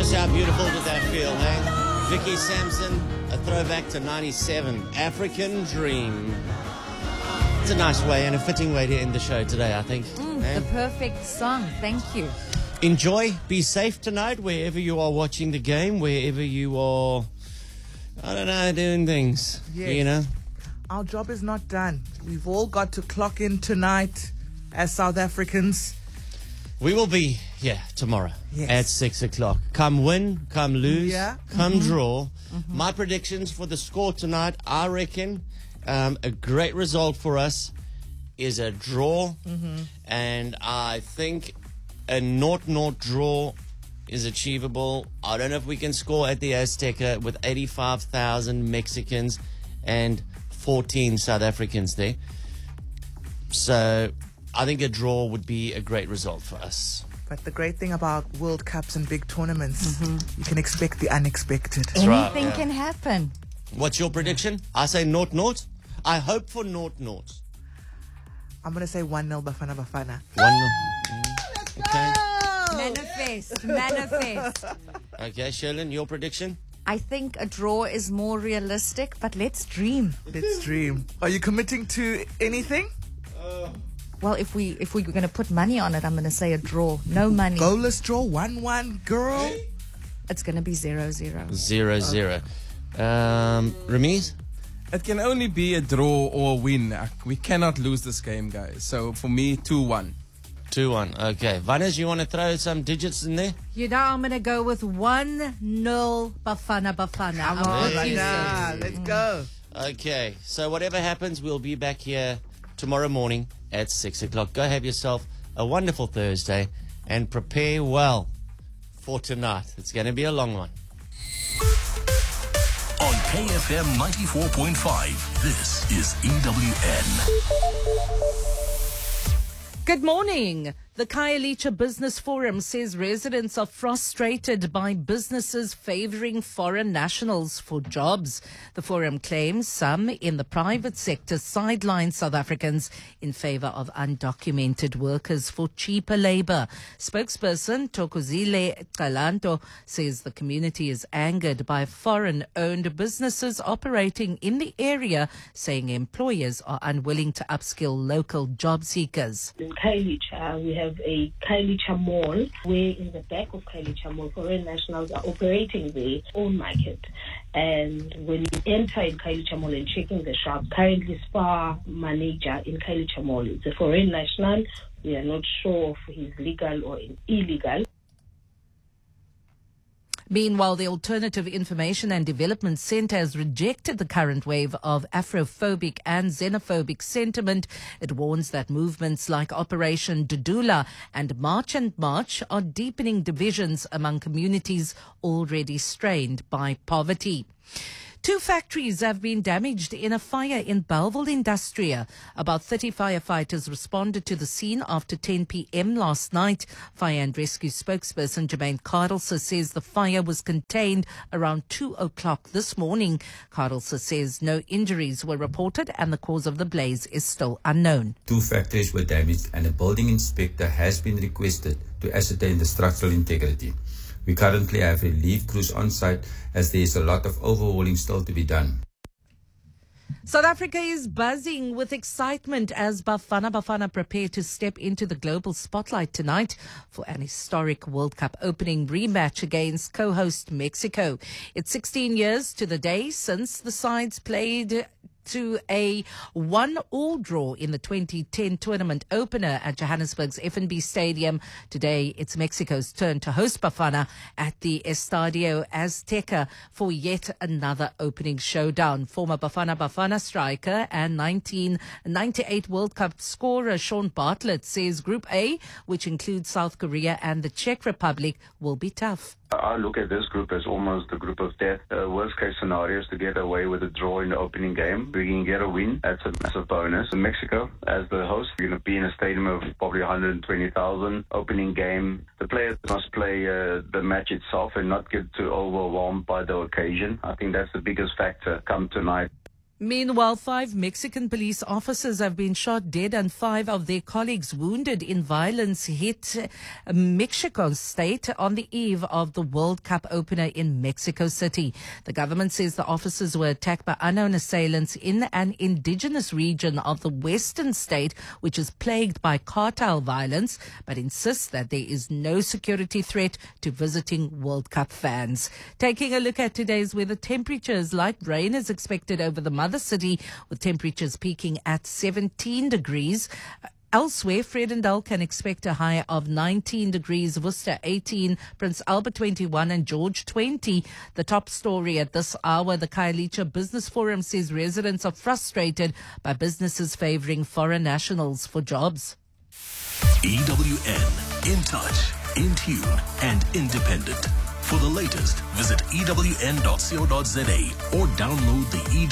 Just how beautiful did that feel, eh? Vicky Sampson, a throwback to 97, African Dream. It's a nice way and a fitting way to end the show today, I think. The perfect song. Thank you. Enjoy. Be safe tonight, wherever you are watching the game, wherever you are, I don't know, doing things. Yes. You know? Our job is not done. We've all got to clock in tonight as South Africans. We will be here tomorrow at 6 o'clock. Come win, come lose, come draw. My predictions for the score tonight, I reckon a great result for us is a draw. And I think a 0-0 draw is achievable. I don't know if we can score at the Azteca with 85,000 Mexicans and 14 South Africans there. So I think a draw would be a great result for us. But the great thing about World Cups and big tournaments, you can expect the unexpected. Anything can happen. What's your prediction? I say 0-0. I hope for 0-0. I'm going to say 1-0 Bafana Bafana. 1-0. Okay. Manifest. Okay, Sherlyn, your prediction? I think a draw is more realistic, but let's dream. Let's dream. Are you committing to anything? Well, if we're going to put money on it, I'm going to say a draw. No money. Goalless draw, 1-1, girl. It's going to be 0-0. 0-0. Ramiz? It can only be a draw or a win. We cannot lose this game, guys. So for me, 2-1. 2-1. Okay. Vanessa, you want to throw some digits in there? You know, I'm going to go with 1-0 Bafana Bafana. Come on, let's go. Okay. So whatever happens, we'll be back here tomorrow morning at 6 o'clock. Go have yourself a wonderful Thursday and prepare well for tonight. It's going to be a long one. On KFM 94.5, this is EWN. Good morning. The Khayelitsha Business Forum says residents are frustrated by businesses favouring foreign nationals for jobs. The forum claims some in the private sector sideline South Africans in favour of undocumented workers for cheaper labour. Spokesperson Thokozile Calanto says the community is angered by foreign-owned businesses operating in the area, saying employers are unwilling to upskill local job seekers. In Khayelitsha, we have a Khayelitsha Mall, where in the back of Khayelitsha Mall, foreign nationals are operating their own market. And when you enter in Khayelitsha Mall and checking the shop, currently Spar manager in Khayelitsha Mall is a foreign national. We are not sure if he's legal or illegal. Meanwhile, the Alternative Information and Development Centre has rejected the current wave of Afrophobic and xenophobic sentiment. It warns that movements like Operation Dudula and March and March are deepening divisions among communities already strained by poverty. 2 factories have been damaged in a fire in Bellville Industria. About 30 firefighters responded to the scene after 10 p.m. last night. Fire and Rescue spokesperson Jermaine Cardelsa says the fire was contained around 2 o'clock this morning. Cardelsa says no injuries were reported and the cause of the blaze is still unknown. 2 factories were damaged and a building inspector has been requested to ascertain the structural integrity. We currently have relief crews on site as there is a lot of overhauling still to be done. South Africa is buzzing with excitement as Bafana Bafana prepare to step into the global spotlight tonight for an historic World Cup opening rematch against co-host Mexico. It's 16 years to the day since the sides played to a 1-1 draw in the 2010 tournament opener at Johannesburg's FNB Stadium. Today, it's Mexico's turn to host Bafana at the Estadio Azteca for yet another opening showdown. Former Bafana Bafana striker and 1998 World Cup scorer Sean Bartlett says Group A, which includes South Korea and the Czech Republic, will be tough. I look at this group as almost a group of death. Worst case scenario is to get away with a draw in the opening game. We can get a win. That's a massive bonus. In Mexico, as the host, we're going to be in a stadium of probably 120,000. Opening game. The players must play the match itself and not get too overwhelmed by the occasion. I think that's the biggest factor come tonight. Meanwhile, 5 Mexican police officers have been shot dead and 5 of their colleagues wounded in violence hit Mexico state on the eve of the World Cup opener in Mexico City. The government says the officers were attacked by unknown assailants in an indigenous region of the western state, which is plagued by cartel violence, but insists that there is no security threat to visiting World Cup fans. Taking a look at today's weather, temperatures, light rain is expected over the mother city, with temperatures peaking at 17 degrees. Elsewhere, Vredendal can expect a high of 19 degrees, Worcester 18, Prince Albert 21 and George 20. The top story at this hour, the Khayelitsha Business Forum says residents are frustrated by businesses favouring foreign nationals for jobs. EWN, in touch, in tune and independent. For the latest, visit ewn.co.za or download the EWN